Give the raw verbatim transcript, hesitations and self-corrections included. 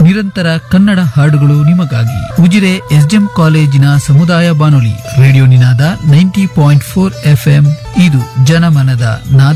ನಿರಂತರ ಕನ್ನಡ ಹಾಡುಗಳು ನಿಮಗಾಗಿ. ಉಜಿರೆ ಎಸ್ಡಿಎಂ ಕಾಲೇಜಿನ ಸಮುದಾಯ ಬಾನುಲಿ ರೇಡಿಯೋ ನಿನಾದ ನೈಂಟಿ ಪಾಯಿಂಟ್ ಫೋರ್ ಎಫ್ಎಂ. ಇದು ಜನಮನದ ನಾದ.